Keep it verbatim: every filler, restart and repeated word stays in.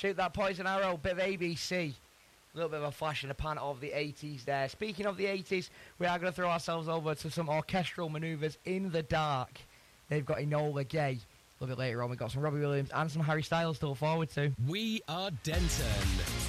Shoot that poison arrow, bit of A B C. A little bit of a flash in the pan of the eighties there. Speaking of the eighties, we are going to throw ourselves over to some orchestral manoeuvres in the dark. They've got Enola Gay. A little bit later on, we've got some Robbie Williams and some Harry Styles to look forward to. We are Denton.